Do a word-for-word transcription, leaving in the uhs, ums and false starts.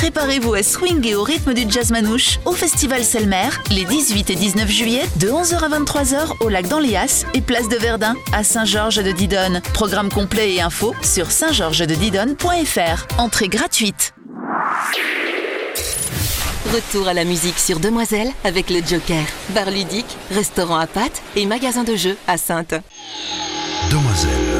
Préparez-vous à swinguer au rythme du jazz manouche au Festival Selmer les dix-huit et dix-neuf juillet de onze heures à vingt-trois heures au lac d'Anlias et place de Verdun à Saint-Georges-de-Didonne. Programme complet et info sur saint georges de didonne point f r. Entrée gratuite. Retour à la musique sur Demoiselle avec le Joker. Bar ludique, restaurant à pâtes et magasin de jeux à Saintes. Demoiselle.